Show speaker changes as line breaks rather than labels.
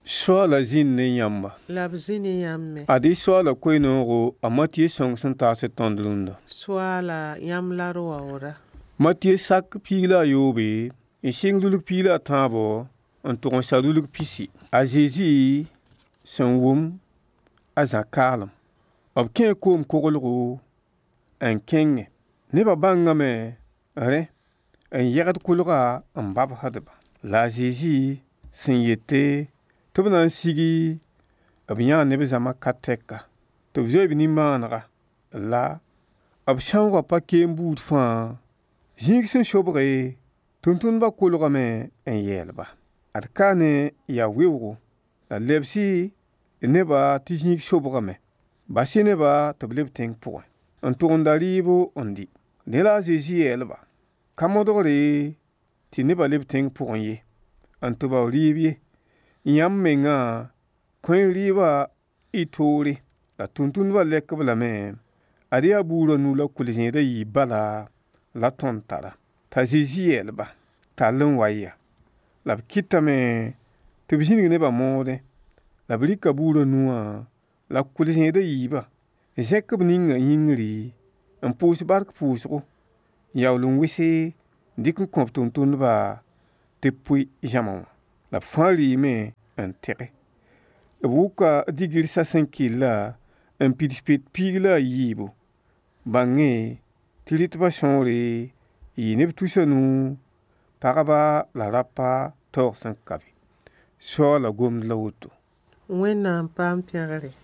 Soa la zin ne yamba.
La b zĩni yãmb me.
Adi soa la koe-noogo a Matthieu sõng sẽn taase tõnd lũnda.
Soa la yãmb la d waooda.
Matthieu sak piig la a yoobe, n sɩng lulg piig la a tãabo n tʋg n sa lulg pisi. A Zezi sẽn wʋm a zã-kaalem. B kẽ koom koglgo n kẽngẽ. Nebã bãngame rẽ n yɛgd kolga n babsdba. La a Zezi sẽn yete tɩ b na n sigi b yãa neb zãma ka tɛka tɩ b zoe b nin-maanega la b sãoogã pa keem buud fãa. Zĩig sẽn sobge tʋmtʋmdbã kolgame n yɛɛlba. Ad kaane yaa weoogo la lebsɩ nebã tɩ zĩig sobgame. Bas-y nebã tɩ b leb tẽng pʋgẽ n tʋg n da rɩɩbo n dɩ. Dẽ la a Zezi yɛɛlba. Ka modgre tɩ nebã leb tẽng pʋgẽ ye n tɩ bao rɩɩb ye. Yãmb mengã kõ-rɩɩbã y toore la tʋmtʋmdbã lɛk-b lame. Ad yaa buurã nu la kʋl-zẽedã yiib bala la tõnd tara. T'a Zezi yɛɛlba tall n wa ya. La b kɩtame tɩ b zĩnig nebã moodẽ la b rɩka buurã nuwã la kʋl-zẽedã yiibã zẽk b ninga yĩngri n pʋʋs bark pʋʋsgo n yaool n wɩse n dɩk n kõ b tʋmtʋmdbã tɩ b pʋɩ zãma wã. La b fãa rɩɩme n tẽge. B wʋka digrsã sẽn kɩlla n pids-pet piig la a yiibu. Bãngẽ tɩ rɩtbã sõore yɩ neb tusã nu pagba la rapa taoog sẽn kabe. Soa la gomd la woto.
Wẽnnaam paam pẽgre.